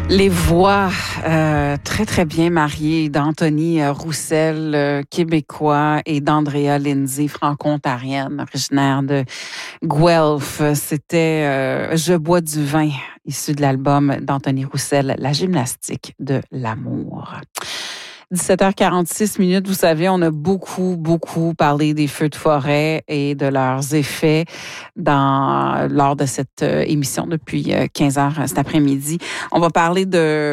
Les voix très, très bien mariées d'Anthony Roussel, québécois, et d'Andrea Lindsay, franco-ontarienne, originaire de Guelph. C'était Je bois du vin, issu de l'album d'Anthony Roussel, La gymnastique de l'amour. 17h46, vous savez, on a beaucoup parlé des feux de forêt et de leurs effets lors de cette émission depuis 15 heures cet après-midi. On va parler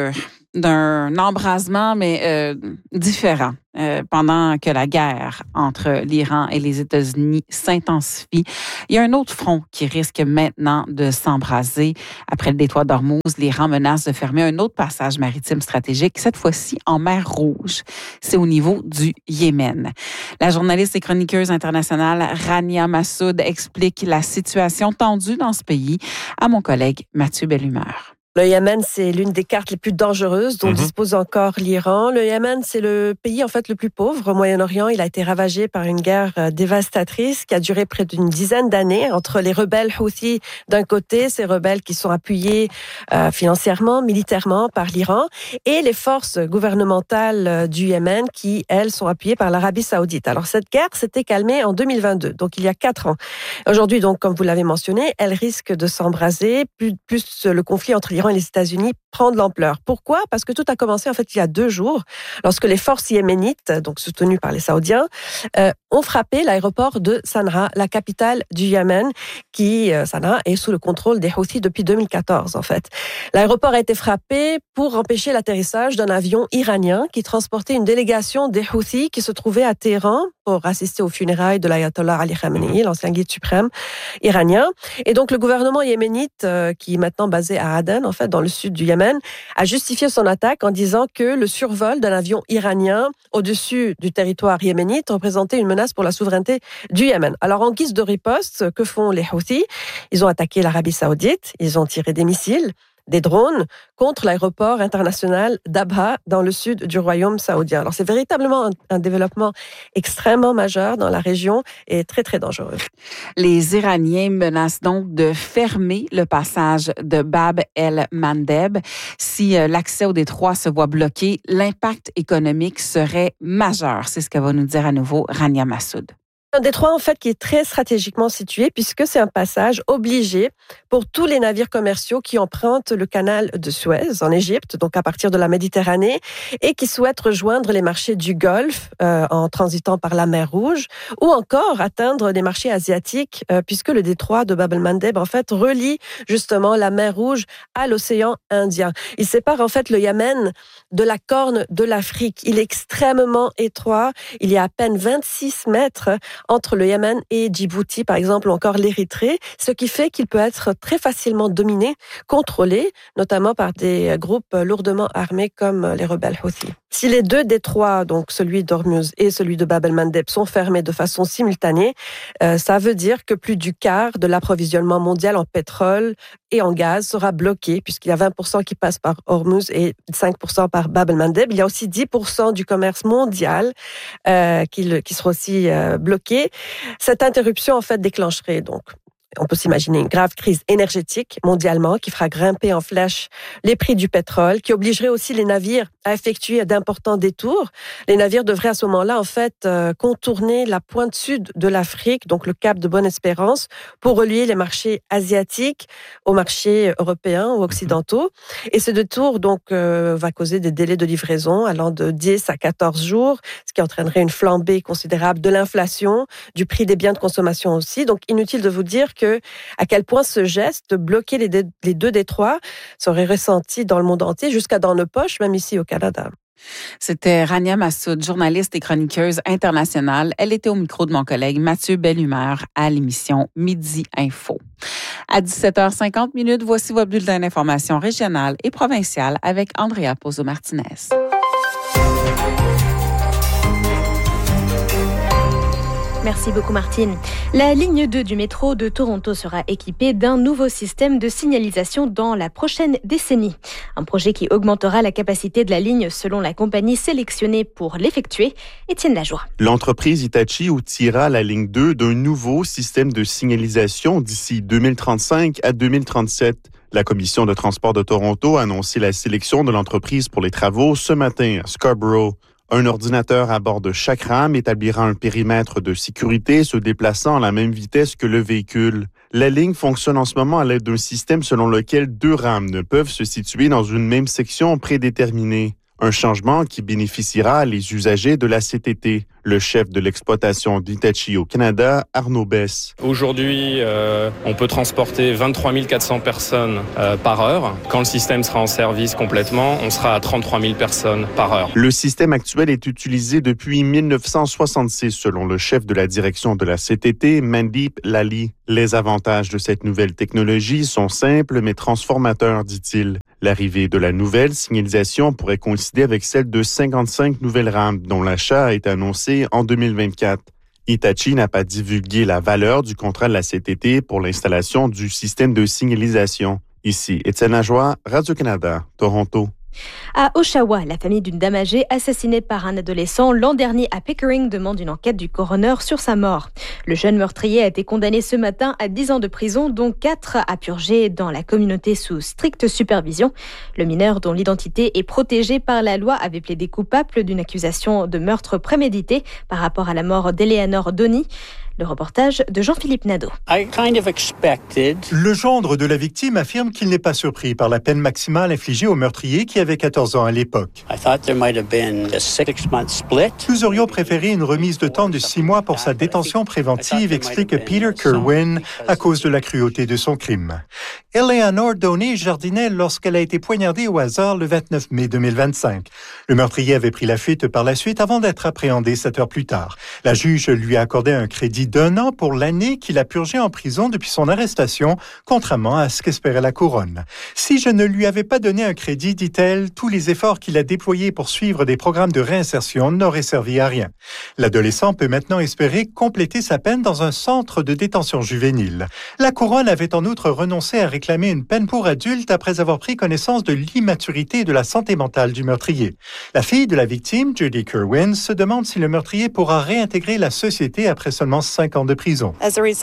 d'un embrasement, mais différent. Pendant que la guerre entre l'Iran et les États-Unis s'intensifie, il y a un autre front qui risque maintenant de s'embraser. Après le détroit d'Ormuz, l'Iran menace de fermer un autre passage maritime stratégique, cette fois-ci en mer Rouge. C'est au niveau du Yémen. La journaliste et chroniqueuse internationale Rania Massoud explique la situation tendue dans ce pays à mon collègue Mathieu Bellumeur. Le Yémen, c'est l'une des cartes les plus dangereuses dont dispose encore l'Iran. Le Yémen, c'est le pays en fait le plus pauvre au Moyen-Orient. Il a été ravagé par une guerre dévastatrice qui a duré près d'une dizaine d'années entre les rebelles Houthis d'un côté, ces rebelles qui sont appuyés financièrement, militairement par l'Iran, et les forces gouvernementales du Yémen qui, elles, sont appuyées par l'Arabie Saoudite. Alors cette guerre s'était calmée en 2022, donc il y a 4 ans. Aujourd'hui, donc, comme vous l'avez mentionné, elle risque de s'embraser, plus le conflit entre l'Iran et les États-Unis prend de l'ampleur. Pourquoi? Parce que tout a commencé en fait il y a 2 jours, lorsque les forces yéménites, donc soutenues par les Saoudiens, ont frappé l'aéroport de Sanaa, la capitale du Yémen, qui, Sanaa, est sous le contrôle des Houthis depuis 2014 en fait. L'aéroport a été frappé pour empêcher l'atterrissage d'un avion iranien qui transportait une délégation des Houthis qui se trouvait à Téhéran pour assister aux funérailles de l'ayatollah Ali Khamenei, l'ancien guide suprême iranien. Et donc le gouvernement yéménite, qui est maintenant basé à Aden, en fait, dans le sud du Yémen, a justifié son attaque en disant que le survol d'un avion iranien au-dessus du territoire yéménite représentait une menace pour la souveraineté du Yémen. Alors, en guise de riposte, que font les Houthis? Ils ont attaqué l'Arabie Saoudite, ils ont tiré des missiles, des drones contre l'aéroport international d'Abha dans le sud du royaume saoudien. Alors c'est véritablement un développement extrêmement majeur dans la région et très très dangereux. Les Iraniens menacent donc de fermer le passage de Bab el-Mandeb. Si l'accès au détroit se voit bloqué, l'impact économique serait majeur. C'est ce que va nous dire à nouveau Rania Massoud. Un détroit en fait qui est très stratégiquement situé puisque c'est un passage obligé pour tous les navires commerciaux qui empruntent le canal de Suez en Égypte, donc à partir de la Méditerranée, et qui souhaitent rejoindre les marchés du Golfe en transitant par la mer Rouge, ou encore atteindre des marchés asiatiques puisque le détroit de Bab el-Mandeb en fait relie justement la mer Rouge à l'océan Indien. Il sépare en fait le Yémen de la corne de l'Afrique. Il est extrêmement étroit. Il y a à peine 26 mètres entre le Yémen et Djibouti, par exemple, ou encore l'Érythrée, ce qui fait qu'il peut être très facilement dominé, contrôlé, notamment par des groupes lourdement armés comme les rebelles Houthis. Si les 2 détroits, donc celui d'Ormuz et celui de Bab el-Mandeb, sont fermés de façon simultanée, ça veut dire que plus du quart de l'approvisionnement mondial en pétrole et en gaz sera bloqué, puisqu'il y a 20% qui passent par Ormuz et 5% par Bab el-Mandeb. Il y a aussi 10% du commerce mondial qui sera aussi bloqué. Cette interruption, en fait, déclencherait donc, on peut s'imaginer une grave crise énergétique mondialement qui fera grimper en flèche les prix du pétrole, qui obligerait aussi les navires à effectuer d'importants détours. Les navires devraient à ce moment-là, en fait, contourner la pointe sud de l'Afrique, donc le cap de Bonne-Espérance, pour relier les marchés asiatiques aux marchés européens ou occidentaux. Et ce détour, donc, va causer des délais de livraison allant de 10 à 14 jours, ce qui entraînerait une flambée considérable de l'inflation, du prix des biens de consommation aussi. Donc, inutile de vous dire à quel point ce geste de bloquer les 2 détroits serait ressenti dans le monde entier, jusqu'à dans nos poches, même ici au Canada. C'était Rania Massoud, journaliste et chroniqueuse internationale. Elle était au micro de mon collègue Mathieu Bellumeur à l'émission Midi Info. À 17h50, voici votre bulletin d'information régionale et provinciale avec Andrea Pozo-Martinez. Merci beaucoup Martine. La ligne 2 du métro de Toronto sera équipée d'un nouveau système de signalisation dans la prochaine décennie. Un projet qui augmentera la capacité de la ligne selon la compagnie sélectionnée pour l'effectuer. Étienne Lajoie. L'entreprise Hitachi outillera la ligne 2 d'un nouveau système de signalisation d'ici 2035 à 2037. La Commission de transport de Toronto a annoncé la sélection de l'entreprise pour les travaux ce matin à Scarborough. Un ordinateur à bord de chaque rame établira un périmètre de sécurité se déplaçant à la même vitesse que le véhicule. La ligne fonctionne en ce moment à l'aide d'un système selon lequel 2 rames ne peuvent se situer dans une même section prédéterminée. Un changement qui bénéficiera à les usagers de la CTT. Le chef de l'exploitation d'Hitachi au Canada, Arnaud Besse. Aujourd'hui, on peut transporter 23 400 personnes par heure. Quand le système sera en service complètement, on sera à 33 000 personnes par heure. Le système actuel est utilisé depuis 1966, selon le chef de la direction de la CTT, Mandeep Lally. Les avantages de cette nouvelle technologie sont simples mais transformateurs, dit-il. L'arrivée de la nouvelle signalisation pourrait coïncider avec celle de 55 nouvelles rames dont l'achat a été annoncé en 2024. Hitachi n'a pas divulgué la valeur du contrat de la CTT pour l'installation du système de signalisation. Ici, Étienne Lajoie, Radio-Canada, Toronto. À Oshawa, la famille d'une dame âgée assassinée par un adolescent l'an dernier à Pickering demande une enquête du coroner sur sa mort. Le jeune meurtrier a été condamné ce matin à 10 ans de prison, dont 4 à purger dans la communauté sous stricte supervision. Le mineur, dont l'identité est protégée par la loi, avait plaidé coupable d'une accusation de meurtre prémédité par rapport à la mort d'Eleanor Donny. Le reportage de Jean-Philippe Nadeau. Le gendre de la victime affirme qu'il n'est pas surpris par la peine maximale infligée au meurtrier qui avait 14 ans à l'époque. Nous aurions préféré une remise de temps de 6 mois pour sa détention préventive, explique Peter Kerwin, à cause de la cruauté de son crime. Eleanor Donny jardinait lorsqu'elle a été poignardée au hasard le 29 mai 2025. Le meurtrier avait pris la fuite par la suite avant d'être appréhendé 7 heures plus tard. La juge lui a accordé un crédit d'1 an pour l'année qu'il a purgé en prison depuis son arrestation, contrairement à ce qu'espérait la couronne. Si je ne lui avais pas donné un crédit, dit-elle, tous les efforts qu'il a déployés pour suivre des programmes de réinsertion n'auraient servi à rien. L'adolescent peut maintenant espérer compléter sa peine dans un centre de détention juvénile. La couronne avait en outre renoncé à réclamer une peine pour adulte après avoir pris connaissance de l'immaturité et de la santé mentale du meurtrier. La fille de la victime, Judy Kerwin, se demande si le meurtrier pourra réintégrer la société après seulement 5 ans de prison.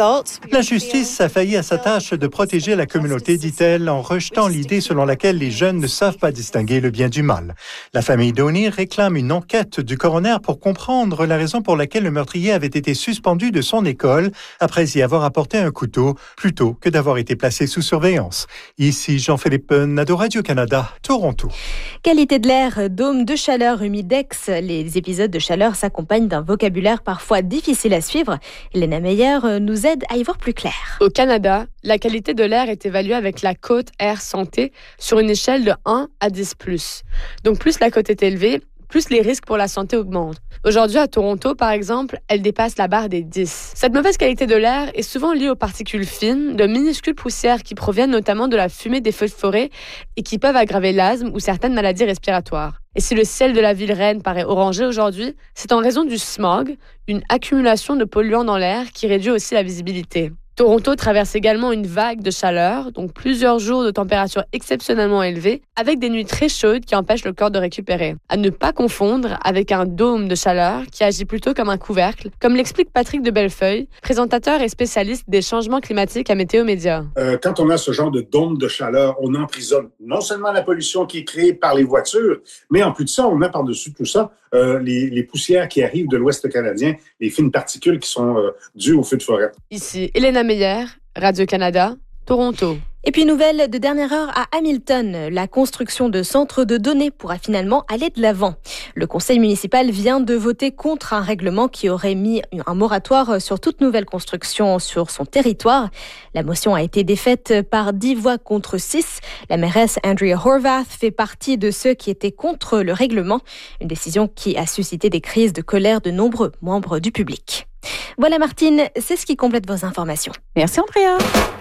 La justice a failli à sa tâche de protéger la communauté, dit-elle, en rejetant l'idée selon laquelle les jeunes ne savent pas distinguer le bien du mal. La famille Donny réclame une enquête du coroner pour comprendre la raison pour laquelle le meurtrier avait été suspendu de son école après y avoir apporté un couteau, plutôt que d'avoir été placé sous surveillance. Ici Jean-Philippe Nadeau, Radio-Canada, Toronto. Qualité de l'air, dôme de chaleur, humidex. Les épisodes de chaleur s'accompagnent d'un vocabulaire parfois difficile à suivre. Elena Meyer nous aide à y voir plus clair. Au Canada, la qualité de l'air est évaluée avec la cote Air Santé sur une échelle de 1 à 10+. Donc plus la cote est élevée, plus les risques pour la santé augmentent. Aujourd'hui, à Toronto, par exemple, elle dépasse la barre des 10. Cette mauvaise qualité de l'air est souvent liée aux particules fines, de minuscules poussières qui proviennent notamment de la fumée des feux de forêt et qui peuvent aggraver l'asthme ou certaines maladies respiratoires. Et si le ciel de la ville reine paraît orangé aujourd'hui, c'est en raison du smog, une accumulation de polluants dans l'air qui réduit aussi la visibilité. Toronto traverse également une vague de chaleur, donc plusieurs jours de température exceptionnellement élevée, avec des nuits très chaudes qui empêchent le corps de récupérer. À ne pas confondre avec un dôme de chaleur qui agit plutôt comme un couvercle, comme l'explique Patrick de Bellefeuille, présentateur et spécialiste des changements climatiques à Météo Média. Quand on a ce genre de dôme de chaleur, on emprisonne non seulement la pollution qui est créée par les voitures, mais en plus de ça, on a par-dessus tout ça les poussières qui arrivent de l'Ouest canadien, les fines particules qui sont dues aux feux de forêt. Ici Elena Meyer, Radio-Canada, Toronto. Et puis, nouvelle de dernière heure à Hamilton. La construction de centres de données pourra finalement aller de l'avant. Le conseil municipal vient de voter contre un règlement qui aurait mis un moratoire sur toute nouvelle construction sur son territoire. La motion a été défaite par 10 voix contre 6. La mairesse Andrea Horvath fait partie de ceux qui étaient contre le règlement. Une décision qui a suscité des crises de colère de nombreux membres du public. Voilà Martine, c'est ce qui complète vos informations. Merci Andrea.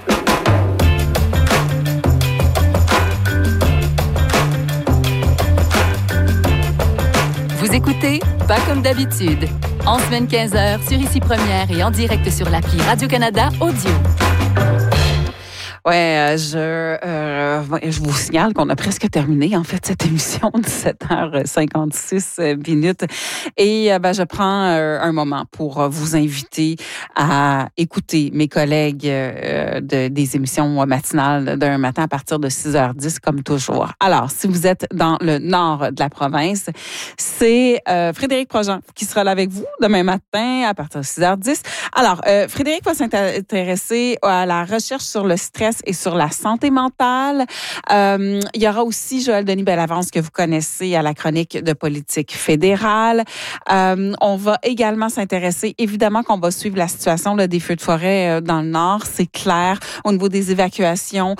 Vous écoutez Pas comme d'habitude, en semaine 15h sur Ici Première et en direct sur l'appli Radio-Canada Audio. Ouais, je je vous signale qu'on a presque terminé, en fait, cette émission de 7h56 minutes. Et je prends un moment pour vous inviter à écouter mes collègues des émissions matinales d'un matin à partir de 6h10, comme toujours. Alors, si vous êtes dans le nord de la province, c'est Frédéric Projean qui sera là avec vous demain matin à partir de 6h10. Alors, Frédéric va s'intéresser à la recherche sur le stress et sur la santé mentale. Il y aura aussi Joël Denis Bellavance que vous connaissez à la chronique de politique fédérale. On va également s'intéresser, évidemment qu'on va suivre la situation là, des feux de forêt dans le nord, c'est clair, au niveau des évacuations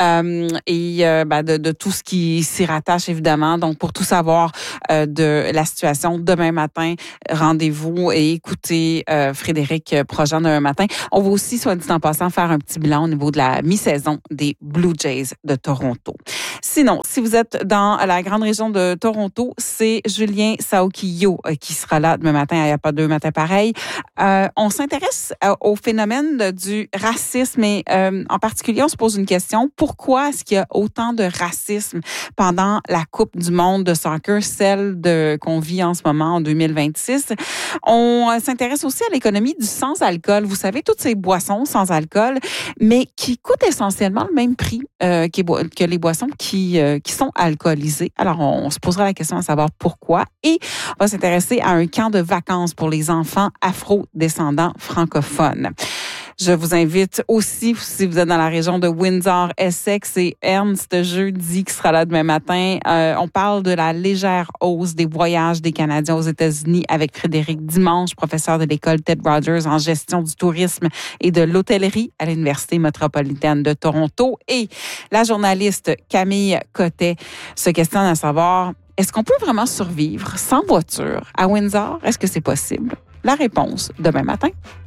de tout ce qui s'y rattache évidemment. Donc pour tout savoir de la situation demain matin, rendez-vous et écoutez Frédéric Projean demain matin. On va aussi, soit dit en passant, faire un petit bilan au niveau de la mi-saison des Blue Jays de Toronto. Sinon, si vous êtes dans la grande région de Toronto, c'est Julien Saoki-Yo qui sera là demain matin. Il n'y a pas deux matins pareils. On s'intéresse au phénomène du racisme et en particulier, on se pose une question. Pourquoi est-ce qu'il y a autant de racisme pendant la Coupe du monde de soccer, celle qu'on vit en ce moment en 2026? On s'intéresse aussi à l'économie du sans-alcool. Vous savez, toutes ces boissons sans alcool, mais qui coûtent essentiellement le même prix que les boissons qui sont alcoolisées. Alors, on se posera la question à savoir pourquoi. Et on va s'intéresser à un camp de vacances pour les enfants afro-descendants francophones. Je vous invite aussi, si vous êtes dans la région de Windsor, Essex et Ernst, jeudi, qui sera là demain matin. On parle de la légère hausse des voyages des Canadiens aux États-Unis avec Frédéric Dimanche, professeur de l'école Ted Rogers en gestion du tourisme et de l'hôtellerie à l'Université métropolitaine de Toronto. Et la journaliste Camille Cottet se questionne à savoir, est-ce qu'on peut vraiment survivre sans voiture à Windsor? Est-ce que c'est possible? La réponse demain matin.